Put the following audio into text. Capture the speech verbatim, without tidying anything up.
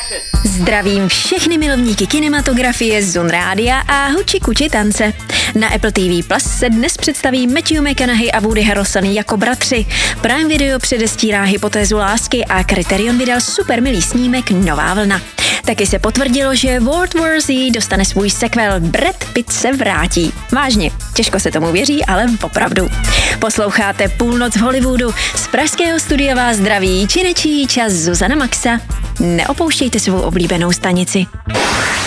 Zdravím všechny milovníky kinematografie, Zun Rádia a huči kuči tance. Na Apple T V Plus se dnes představí Matthew McConaughey a Woody Harrelson jako bratři. Prime Video předestírá hypotézu lásky a Criterion vydal super milý snímek Nová vlna. Taky se potvrdilo, že World War Z dostane svůj sequel, Brad Pitt se vrátí. Vážně, těžko se tomu věří, ale opravdu. Posloucháte Půlnoc v Hollywoodu. Z pražského studia vás zdraví činečí čas Zuzana Maxa. Neopouštějte svou oblíbenou stanici.